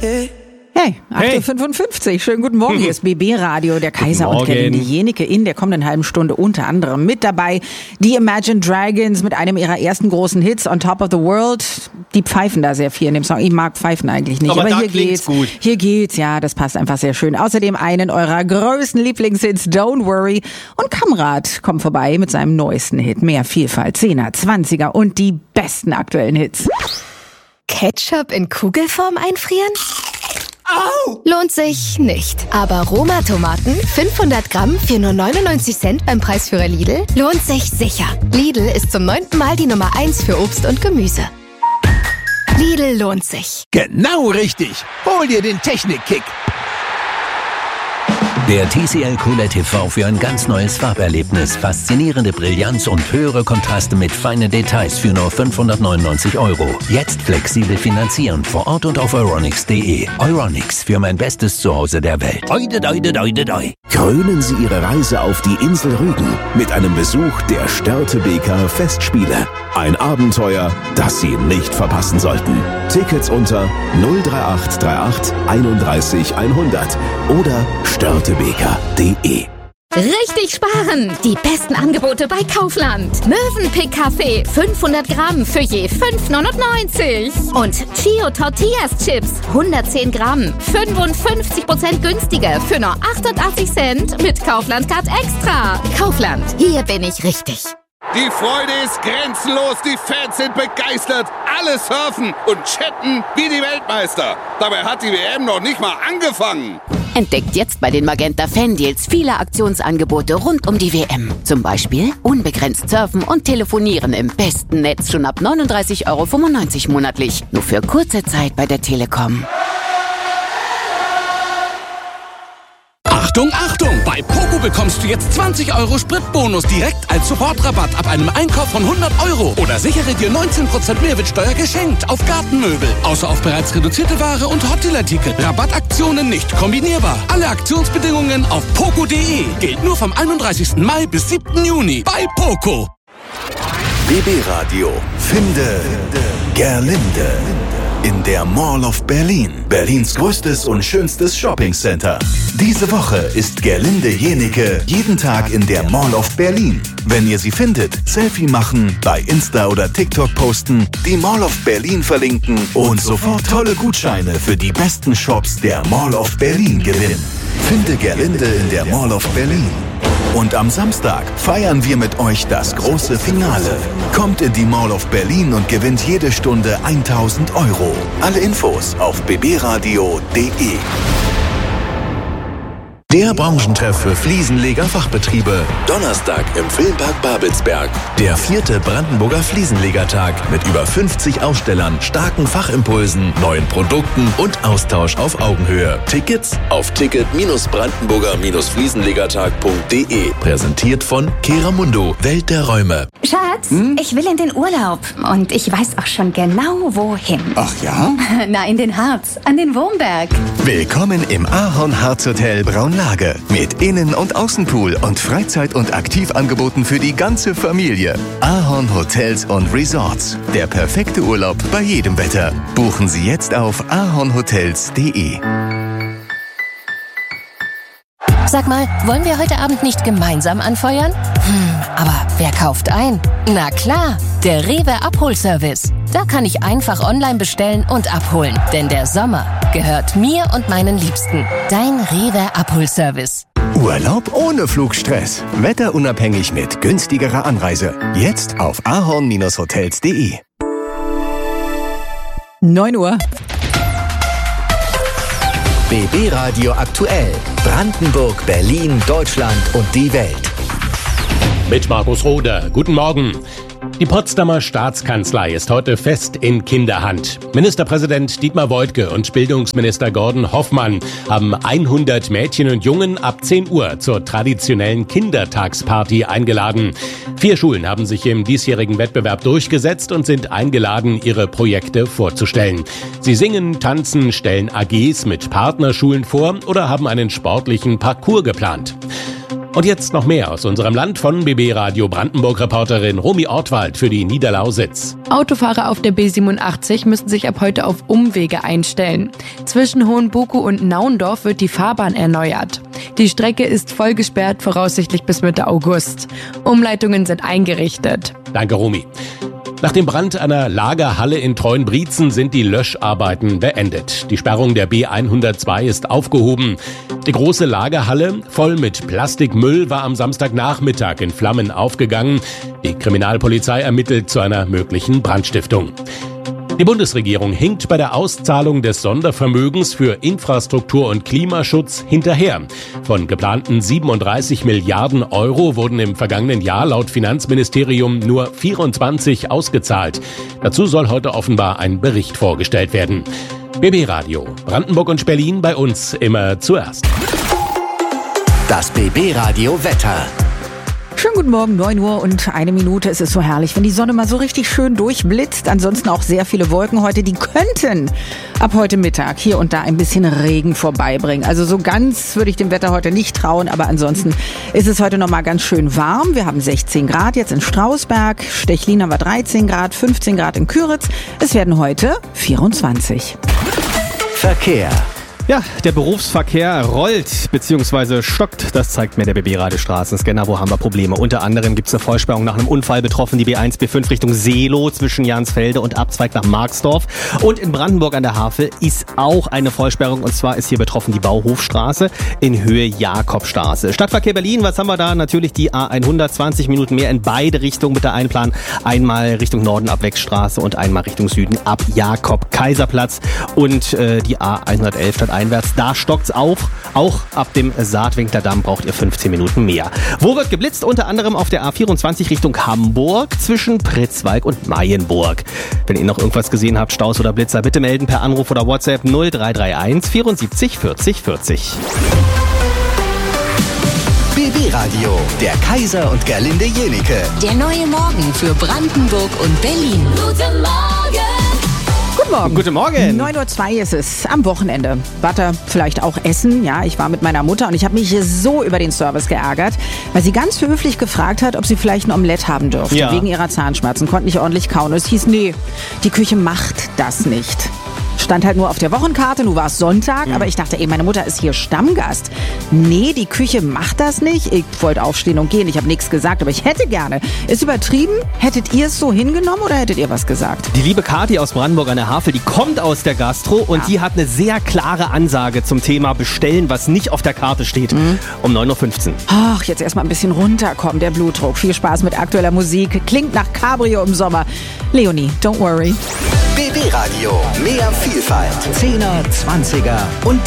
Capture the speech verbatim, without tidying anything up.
Hey, acht Uhr fünfundfünfzig. Schönen guten Morgen. Hier ist B B Radio, der Kaiser und Gerlinde Jenike in der kommenden halben Stunde unter anderem mit dabei. Die Imagine Dragons mit einem ihrer ersten großen Hits, On Top of the World. Die pfeifen da sehr viel in dem Song. Ich mag Pfeifen eigentlich nicht, aber, aber hier geht's. Gut. Hier geht's, ja, das passt einfach sehr schön. Außerdem einen eurer größten Lieblingshits, Don't Worry. Und Kamrat kommt vorbei mit seinem neuesten Hit. Mehr Vielfalt, Zehner, Zwanziger und die besten aktuellen Hits. Ketchup in Kugelform einfrieren? Au! Lohnt sich nicht. Aber Roma-Tomaten, fünfhundert Gramm für nur neunundneunzig Cent beim Preisführer Lidl, lohnt sich sicher. Lidl ist zum neunten Mal die Nummer eins für Obst und Gemüse. Lidl lohnt sich. Genau richtig. Hol dir den Technik-Kick. Der T C L QLED T V für ein ganz neues Farberlebnis. Faszinierende Brillanz und höhere Kontraste mit feinen Details für nur fünfhundertneunundneunzig Euro. Jetzt flexibel finanzieren vor Ort und auf euronics punkt de. Euronics, für mein bestes Zuhause der Welt. Oide, oide, oide, oide. Krönen Sie Ihre Reise auf die Insel Rügen mit einem Besuch der Störtebeker Festspiele. Ein Abenteuer, das Sie nicht verpassen sollten. Tickets unter null drei acht drei acht einunddreißig hundert oder störtebeker punkt de. Richtig sparen! Die besten Angebote bei Kaufland. Mövenpick Kaffee fünfhundert Gramm für je fünf neunundneunzig. Und Chio Tortillas Chips hundertzehn Gramm, fünfundfünfzig Prozent günstiger für nur achtundachtzig Cent mit Kaufland Card Extra. Kaufland, hier bin ich richtig. Die Freude ist grenzenlos, die Fans sind begeistert, alle surfen und chatten wie die Weltmeister. Dabei hat die W M noch nicht mal angefangen. Entdeckt jetzt bei den Magenta Fan Deals viele Aktionsangebote rund um die W M. Zum Beispiel unbegrenzt surfen und telefonieren im besten Netz schon ab neununddreißig Euro fünfundneunzig monatlich. Nur für kurze Zeit bei der Telekom. Achtung, Achtung! Bei Poco bekommst du jetzt zwanzig Euro Spritbonus direkt als Supportrabatt ab einem Einkauf von hundert Euro. Oder sichere dir neunzehn Prozent Mehrwertsteuer geschenkt auf Gartenmöbel. Außer auf bereits reduzierte Ware und Hotdeal-Artikel. Rabattaktionen nicht kombinierbar. Alle Aktionsbedingungen auf poco punkt de. Gilt nur vom einunddreißigsten Mai bis siebten Juni bei Poco. B B Radio. Finde Gerlinde. In der Mall of Berlin. Berlins größtes und schönstes Shoppingcenter. Diese Woche ist Gerlinde Jenike jeden Tag in der Mall of Berlin. Wenn ihr sie findet, Selfie machen, bei Insta oder TikTok posten, die Mall of Berlin verlinken und sofort tolle Gutscheine für die besten Shops der Mall of Berlin gewinnen. Finde Gerlinde in der Mall of Berlin. Und am Samstag feiern wir mit euch das große Finale. Kommt in die Mall of Berlin und gewinnt jede Stunde tausend Euro. Alle Infos auf b b radio punkt de. Der Branchentreff für Fliesenleger-Fachbetriebe. Donnerstag im Filmpark Babelsberg. Der vierte Brandenburger Fliesenlegertag mit über fünfzig Ausstellern, starken Fachimpulsen, neuen Produkten und Austausch auf Augenhöhe. Tickets auf ticket brandenburger fliesenlegertag punkt de. Präsentiert von Keramundo, Welt der Räume. Schatz, hm? Ich will in den Urlaub und ich weiß auch schon genau wohin. Ach ja? Na, in den Harz, an den Wurmberg. Willkommen im Ahorn Harz Hotel Braunlage mit Innen- und Außenpool und Freizeit- und Aktivangeboten für die ganze Familie. Ahorn Hotels und Resorts. Der perfekte Urlaub bei jedem Wetter. Buchen Sie jetzt auf ahornhotels punkt de. Sag mal, wollen wir heute Abend nicht gemeinsam anfeuern? Hm, aber wer kauft ein? Na klar, der Rewe Abholservice. Da kann ich einfach online bestellen und abholen. Denn der Sommer gehört mir und meinen Liebsten. Dein Rewe Abholservice. Urlaub ohne Flugstress. Wetterunabhängig mit günstigerer Anreise. Jetzt auf ahorn hotels punkt de. neun Uhr. B B Radio aktuell. Brandenburg, Berlin, Deutschland und die Welt. Mit Markus Roder. Guten Morgen. Die Potsdamer Staatskanzlei ist heute fest in Kinderhand. Ministerpräsident Dietmar Woidke und Bildungsminister Gordon Hoffmann haben hundert Mädchen und Jungen ab zehn Uhr zur traditionellen Kindertagsparty eingeladen. Vier Schulen haben sich im diesjährigen Wettbewerb durchgesetzt und sind eingeladen, ihre Projekte vorzustellen. Sie singen, tanzen, stellen A Gs mit Partnerschulen vor oder haben einen sportlichen Parcours geplant. Und jetzt noch mehr aus unserem Land von B B Radio Brandenburg-Reporterin Romy Ortwald für die Niederlausitz. Autofahrer auf der B siebenundachtzig müssen sich ab heute auf Umwege einstellen. Zwischen Hohenbuku und Naundorf wird die Fahrbahn erneuert. Die Strecke ist voll gesperrt, voraussichtlich bis Mitte August. Umleitungen sind eingerichtet. Danke, Romy. Nach dem Brand einer Lagerhalle in Treuenbrietzen sind die Löscharbeiten beendet. Die Sperrung der B hundertzwei ist aufgehoben. Die große Lagerhalle, voll mit Plastikmüll, war am Samstagnachmittag in Flammen aufgegangen. Die Kriminalpolizei ermittelt zu einer möglichen Brandstiftung. Die Bundesregierung hinkt bei der Auszahlung des Sondervermögens für Infrastruktur und Klimaschutz hinterher. Von geplanten siebenunddreißig Milliarden Euro wurden im vergangenen Jahr laut Finanzministerium nur vierundzwanzig ausgezahlt. Dazu soll heute offenbar ein Bericht vorgestellt werden. B B Radio, Brandenburg und Berlin, bei uns immer zuerst. Das B B Radio Wetter. Schönen guten Morgen, neun Uhr und eine Minute. Es ist so herrlich, wenn die Sonne mal so richtig schön durchblitzt. Ansonsten auch sehr viele Wolken heute, die könnten ab heute Mittag hier und da ein bisschen Regen vorbeibringen. Also so ganz würde ich dem Wetter heute nicht trauen, aber ansonsten ist es heute noch mal ganz schön warm. Wir haben sechzehn Grad jetzt in Strausberg, Stechlin haben wir dreizehn Grad, fünfzehn Grad in Küritz. Es werden heute vierundzwanzig. Verkehr. Ja, der Berufsverkehr rollt bzw. stockt, das zeigt mir der B B-Radio Straßenscanner. Wo haben wir Probleme? Unter anderem gibt es eine Vollsperrung nach einem Unfall betroffen, die B eins, B fünf Richtung Seelow zwischen Jansfelde und Abzweig nach Marxdorf. Und in Brandenburg an der Havel ist auch eine Vollsperrung, und zwar ist hier betroffen die Bauhofstraße in Höhe Jakobstraße. Stadtverkehr Berlin, was haben wir da? Natürlich die A hundert, zwanzig Minuten mehr in beide Richtungen mit der Einplan. Einmal Richtung Norden ab Wegstraße und einmal Richtung Süden ab Jakob-Kaiserplatz. Und äh, die A hundertelf statt einwärts, da stockt's auf. Auch ab dem Saatwinkler Damm braucht ihr fünfzehn Minuten mehr. Wo wird geblitzt? Unter anderem auf der A vierundzwanzig Richtung Hamburg zwischen Pritzwalk und Mayenburg. Wenn ihr noch irgendwas gesehen habt, Staus oder Blitzer, bitte melden per Anruf oder WhatsApp null drei drei eins vierundsiebzig vierzig vierzig. B B Radio, der Kaiser und Gerlinde Jenike. Der neue Morgen für Brandenburg und Berlin. Guten Morgen! Guten Morgen. Guten Morgen. neun Uhr zwei ist es am Wochenende. Warte, vielleicht auch essen. Ja, ich war mit meiner Mutter und ich habe mich so über den Service geärgert, weil sie ganz höflich gefragt hat, ob sie vielleicht ein Omelett haben dürfte. Ja. Wegen ihrer Zahnschmerzen. Konnte nicht ordentlich kauen. Und es hieß, nee, die Küche macht das nicht. Stand halt nur auf der Wochenkarte, nun war es Sonntag, mhm. aber ich dachte, ey, meine Mutter ist hier Stammgast. Nee, die Küche macht das nicht. Ich wollte aufstehen und gehen, ich habe nichts gesagt, aber ich hätte gerne. Ist übertrieben? Hättet ihr es so hingenommen oder hättet ihr was gesagt? Die liebe Kathi aus Brandenburg an der Havel, die kommt aus der Gastro und ja. die hat eine sehr klare Ansage zum Thema Bestellen, was nicht auf der Karte steht, mhm. um neun Uhr fünfzehn. Ach, jetzt erstmal ein bisschen runterkommen, der Blutdruck. Viel Spaß mit aktueller Musik. Klingt nach Cabrio im Sommer. Leonie, don't worry. B B Radio, mehr Vielfalt. Zehner, Zwanziger und